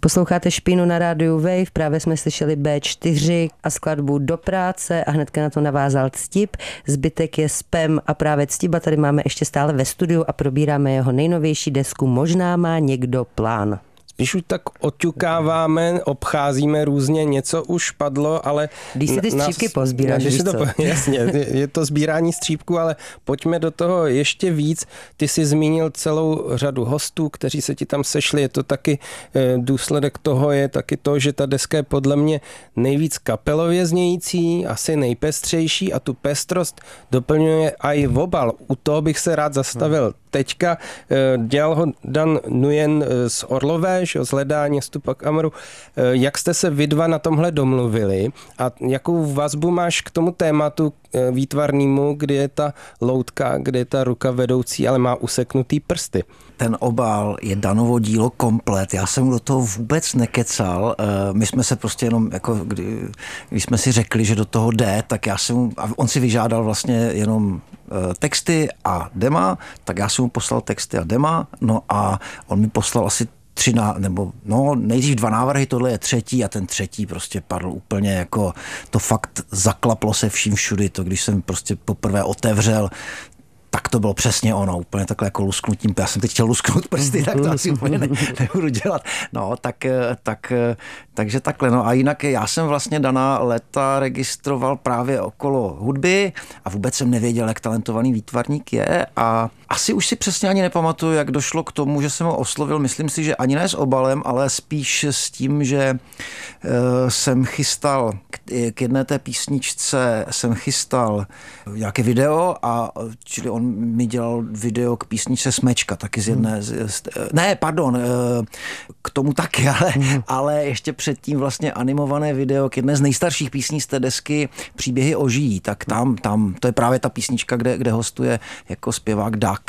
Posloucháte Špínu na rádiu Wave, právě jsme slyšeli B4 a skladbu Do práce a hnedka na to navázal Ctip. Zbytek je Spam a právě Ctiba tady máme ještě stále ve studiu a probíráme jeho nejnovější desku Možná má někdo plán. Když už tak oťukáváme, obcházíme různě, něco už padlo, ale... Když si ty střípky pozbíráš, víš co? Jasně, je to sbírání střípků, ale pojďme do toho ještě víc. Ty jsi zmínil celou řadu hostů, kteří se ti tam sešli. Je to taky důsledek toho, je taky to, že ta deska je podle mě nejvíc kapelově znějící, asi nejpestřejší a tu pestrost doplňuje i obal. U toho bych se rád zastavil. Teďka dělal ho Dan Nguyen z Orlové, z Hledání Stupak Amru. Jak jste se vy dva na tomhle domluvili a jakou vazbu máš k tomu tématu výtvarnému, kdy je ta loutka, kdy je ta ruka vedoucí, ale má useknutý prsty? Ten obal je Danovo dílo komplet. Já jsem do toho vůbec nekecal. My jsme se prostě jenom, jako když jsme si řekli, že do toho jde, tak on si vyžádal vlastně jenom texty a dema, tak já jsem mu poslal texty a dema, no a on mi poslal asi nejdřív 2 návrhy, tohle je třetí a ten třetí prostě padl úplně jako, to fakt zaklaplo se vším všudy, to když jsem prostě poprvé otevřel, tak to bylo přesně ono, úplně takhle jako lusknutím. Já jsem teď chtěl lusknout prsty, tak to asi úplně nebudu dělat. No, takže takhle. No a jinak já jsem vlastně Dana léta registroval právě okolo hudby a vůbec jsem nevěděl, jak talentovaný výtvarník je a asi už si přesně ani nepamatuju, jak došlo k tomu, že jsem ho oslovil. Myslím si, že ani ne s obalem, ale spíš s tím, že jsem chystal k jedné té písničce jsem chystal nějaké video a čili on mi dělal video k písničce Smečka, taky z jedné k tomu taky, ale ještě předtím vlastně animované video k jedné z nejstarších písní z té desky Příběhy ožijí, tak tam to je právě ta písnička, kde hostuje jako zpěvák Duck,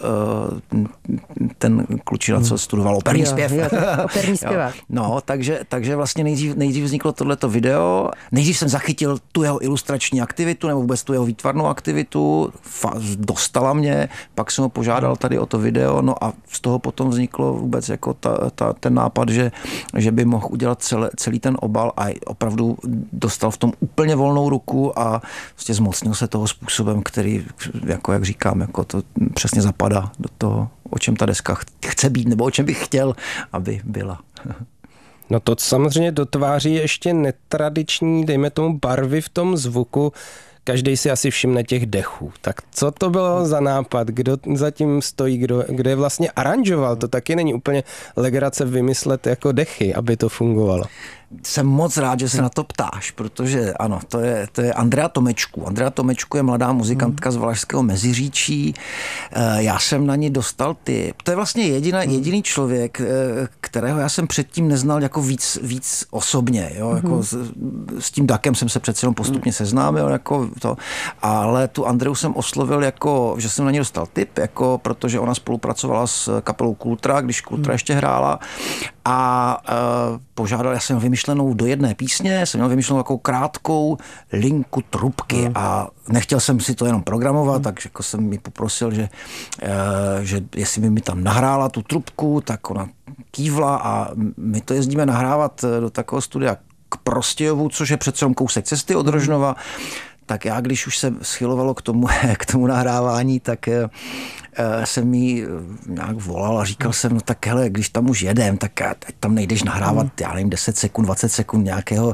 ten klučina, co studoval operní zpěv. Operní zpěvák. No, takže vlastně nejdřív vzniklo tohleto video. Nejdřív jsem zachytil tu jeho ilustrační aktivitu, nebo vůbec tu jeho výtvarnou aktivitu, dostala mě, pak jsem ho požádal tady o to video, no a z toho potom vzniklo vůbec jako ten nápad, že by mohl udělat celý ten obal a opravdu dostal v tom úplně volnou ruku a vlastně zmocnil se toho způsobem, který, jako jak říkám, jako to přesně zapadá do toho, o čem ta deska chce být, nebo o čem bych chtěl, aby byla. No to samozřejmě dotváří ještě netradiční, dejme tomu, barvy v tom zvuku. Každý si asi všimne těch dechů. Tak co to bylo za nápad? Kdo zatím stojí? Kdo je vlastně aranžoval? To taky není úplně legrace vymyslet jako dechy, aby to fungovalo. Jsem moc rád, že se na to ptáš, protože ano, to je Andrea Tomečku. Andrea Tomečku je mladá muzikantka z Valašského Meziříčí. Já jsem na ní dostal tip. To je vlastně jediný člověk, kterého já jsem předtím neznal jako víc osobně. Jo? Jako s tím Dakem jsem se přece jenom postupně seznámil, jako to. Ale tu Andreu jsem oslovil, jako, že jsem na ní dostal tip, jako, protože ona spolupracovala s kapelou Kultra, když Kultra ještě hrála. A požádal, já jsem měl vymyšlenou do jedné písně, jsem měl vymyšlenou takovou krátkou linku trubky a nechtěl jsem si to jenom programovat, takže jako jsem mi poprosil, že jestli by mi tam nahrála tu trubku, tak ona kývla a my to jezdíme nahrávat do takového studia k Prostějovu, což je přece jenom kousek cesty od Rožnova. Tak já, když už se schylovalo k tomu nahrávání, tak jsem jí nějak volal a říkal jsem, no tak hele, když tam už jedem, tak tam nejdeš nahrávat, já nevím, 10 sekund, 20 sekund nějaký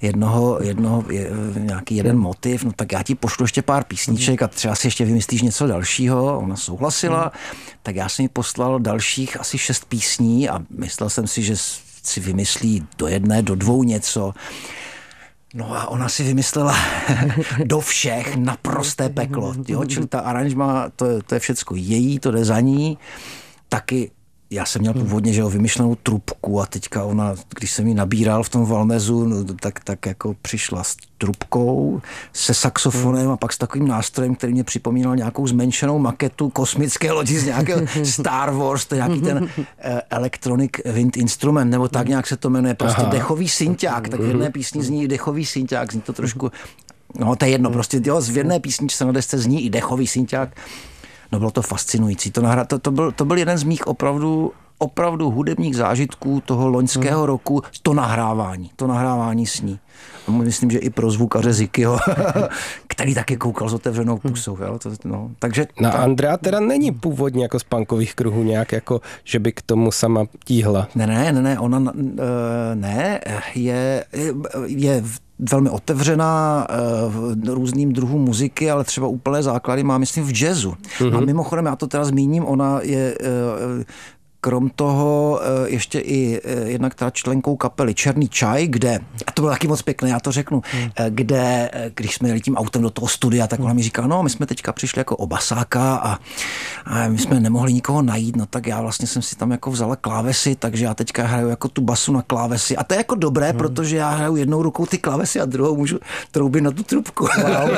jeden motiv, no tak já ti pošlu ještě pár písniček a třeba si ještě vymyslíš něco dalšího. Ona souhlasila, tak já jsem jí poslal dalších asi 6 písní a myslel jsem si, že si vymyslí do 1, do 2 něco. No a ona si vymyslela do všech naprosté peklo. Jo? Čili ta aranžma, to je všecko její, to jde za ní. Taky já jsem měl původně, že vymyšlenou trubku a teďka ona, když jsem ji nabíral v tom Valmezu, no, tak jako přišla s trubkou, se saxofonem a pak s takovým nástrojem, který mě připomínal nějakou zmenšenou maketu kosmické lodi z nějakého Star Wars, to je nějaký ten Electronic Wind Instrument, nebo tak nějak se to jmenuje, prostě dechový synťák, tak v jedné písni zní dechový synťák, zní to trošku, no to je jedno, prostě jo, v jedné písničce na desce zní i dechový synťák. No bylo to fascinující. To byl jeden z mých opravdu opravdu hudebních zážitků toho loňského roku, to nahrávání s ní. Myslím, že i pro zvukaře Zikyho, který taky koukal s otevřenou pusou. Takže Andrea teda není původně jako z punkových kruhů nějak jako, že by k tomu sama tíhla. Ne, ona je velmi otevřená různým druhům muziky, ale třeba úplné základy má, myslím, v jazzu. A mimochodem, já to teda zmíním, ona je krom toho ještě i jednak teda členkou kapely Černý čaj, kde, a to bylo taky moc pěkné, já to řeknu, kde, když jsme jeli tím autem do toho studia, tak ona mi říkala, no my jsme teďka přišli jako obasáka a my jsme nemohli nikoho najít, no tak já vlastně jsem si tam jako vzala klávesy, takže já teďka hraju jako tu basu na klávesy a to je jako dobré, protože já hraju jednou rukou ty klávesy a druhou můžu troubit na tu trubku. Wow.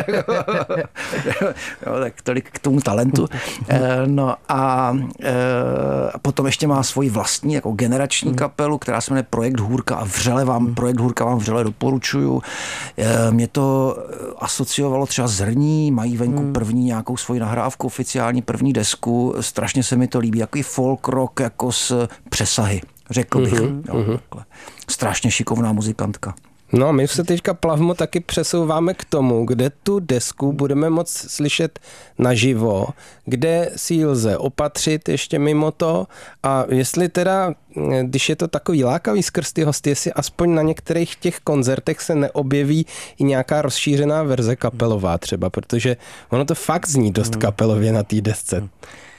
Jo, tak tolik k tomu talentu. No a potom ještě má svoji vlastní jako generační kapelu, která se jmenuje Projekt Hůrka a Projekt Hůrka vám vřele doporučuju. Mě to asociovalo třeba s Hrní, mají venku první nějakou svoji nahrávku, oficiální první desku, strašně se mi to líbí, takový folk rock jako s přesahy, řekl bych. Strašně šikovná muzikantka. No, my se teďka plavmo taky přesouváme k tomu, kde tu desku budeme moc slyšet naživo, kde si ji lze opatřit ještě mimo to a jestli teda, když je to takový lákavý skrz ty hosty, jestli aspoň na některých těch koncertech se neobjeví i nějaká rozšířená verze kapelová třeba, protože ono to fakt zní dost kapelově na té desce.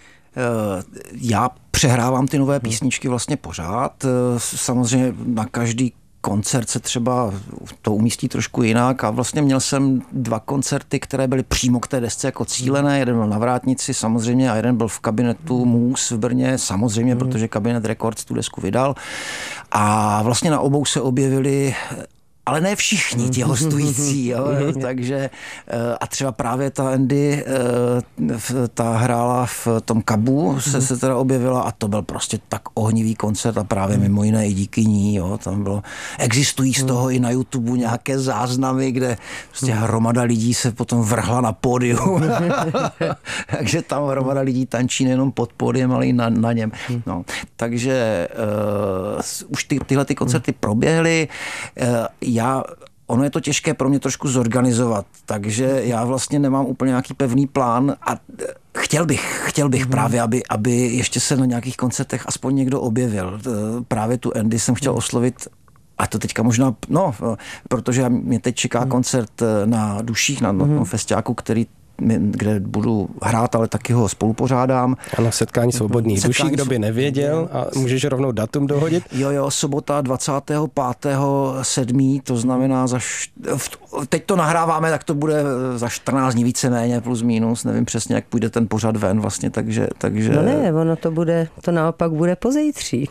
Já přehrávám ty nové písničky vlastně pořád, samozřejmě na každý koncert se třeba to umístí trošku jinak a vlastně měl jsem 2 koncerty, které byly přímo k té desce jako cílené. Jeden byl na Vrátnici samozřejmě a jeden byl v kabinetu Můz v Brně, samozřejmě, protože Kabinet Records tu desku vydal. A vlastně na obou se objevili ale ne všichni ti hostující, jo? Takže a třeba právě ta Andy, ta hrála v tom Kabu, se teda objevila a to byl prostě tak ohnivý koncert a právě mimo jiné i díky ní, jo? Tam bylo, existují z toho i na YouTube nějaké záznamy, kde prostě hromada lidí se potom vrhla na pódium. Takže tam hromada lidí tančí nejenom pod pódiem, ale i na něm. No. Takže už tyhle koncerty proběhly. Ono je to těžké pro mě trošku zorganizovat, takže já vlastně nemám úplně nějaký pevný plán a chtěl bych právě, aby ještě se na nějakých koncertech aspoň někdo objevil. Právě tu Andy jsem chtěl oslovit, a to teďka možná, protože mě teď čeká koncert na Duších, na festiáku, kde budu hrát, ale taky ho spolupořádám. Ano, setkání svobodných duší, kdo by nevěděl a můžeš rovnou datum dohodit? Jo, sobota 25.7., to znamená teď to nahráváme, tak to bude za 14 dní víceméně plus minus, nevím přesně, jak půjde ten pořad ven vlastně, takže... No ne, ono to naopak bude pozítří.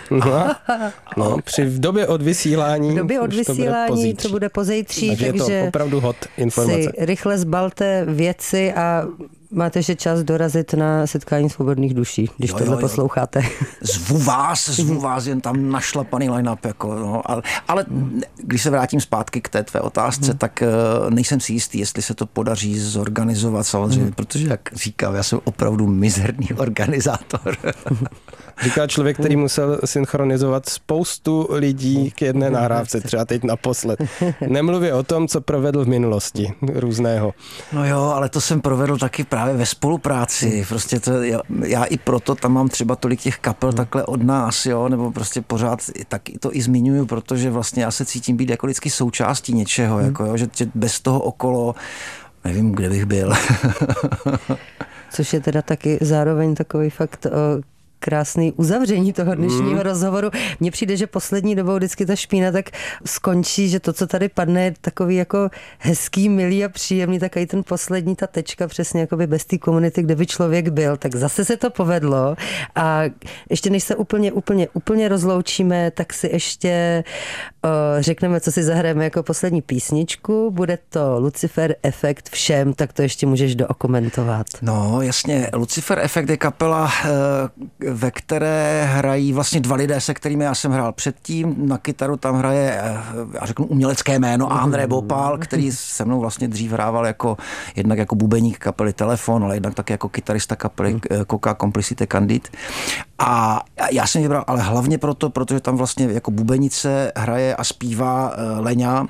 V době odvysílání to bude pozítří, takže je to opravdu hot informace. Si rychle zbalte věci a máte ještě čas dorazit na setkání svobodných duší, když tohle posloucháte. Zvu vás, jen tam našlapaný line-up. Ale když se vrátím zpátky k té tvé otázce, tak nejsem si jistý, jestli se to podaří zorganizovat samozřejmě, protože, jak říkám, já jsem opravdu mizerný organizátor. Říká člověk, který musel synchronizovat spoustu lidí k jedné nahrávce, třeba teď naposled. Nemluvě o tom, co provedl v minulosti různého. No jo, ale to jsem provedl taky právě ve spolupráci. Prostě já i proto tam mám třeba tolik těch kapel takhle od nás, jo, nebo prostě pořád tak to i zmiňuju, protože vlastně já se cítím být jako vždycky součástí něčeho, jako jo, že bez toho okolo nevím, kde bych byl. Což je teda taky zároveň takový fakt krásný uzavření toho dnešního rozhovoru. Mně přijde, že poslední dobou vždycky ta špína tak skončí, že to, co tady padne, je takový jako hezký, milý a příjemný, takový ten poslední, ta tečka přesně jakoby bez té komunity, kde by člověk byl. Tak zase se to povedlo a ještě než se úplně rozloučíme, tak si ještě řekneme, co si zahrajeme jako poslední písničku. Bude to Lucifer Efekt všem, tak to ještě můžeš dookomentovat. No jasně, Lucifer Efekt je kapela, ve které hrají vlastně 2 lidé, se kterými já jsem hrál předtím. Na kytaru tam hraje, já řeknu umělecké jméno, André Bopál, který se mnou vlastně dřív hrával jednak jako bubeník kapely Telefon, ale jednak také jako kytarista kapely Coca Complicité Candide. A já jsem vybral, ale hlavně proto, protože tam vlastně jako bubenice hraje a zpívá Leňa,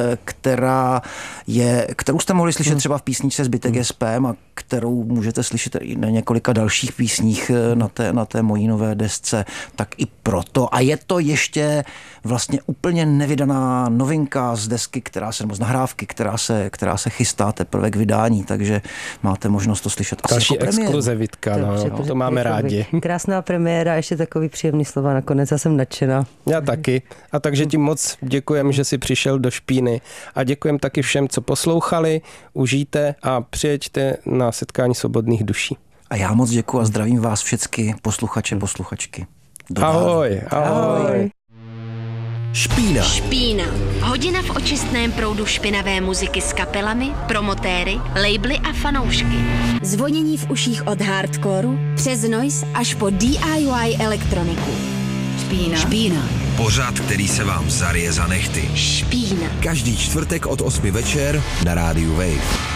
kterou jste mohli slyšet třeba v písničce Zbytek je spém a kterou můžete slyšet i na několika dalších písních na té mojí nové desce, tak i proto. A je to ještě vlastně úplně nevydaná novinka z desky, z nahrávky, která se chystá teprve k vydání, takže máte možnost to slyšet asi další jako premiéru. Exkluzivitka, to máme rádi. Krásná premiéra, ještě takový příjemný slova nakonec, já jsem nadšená. Já taky. A takže ti moc děkujem, že jsi přišel do Špíny a děkujem taky všem, co poslouchali, užijte a přijeďte na setkání svobodných duší. A já moc děkuji a zdravím vás všechny posluchače, posluchačky. Ahoj, ahoj. Špína. Hodina v očistném proudu špinavé muziky s kapelami, promotéry, labely a fanoušky. Zvonění v uších od hardcoreu přes noise až po DIY elektroniku. Špína. Pořad, který se vám zaryje za nehty. Špína. Každý čtvrtek od 8 večer na rádiu Wave.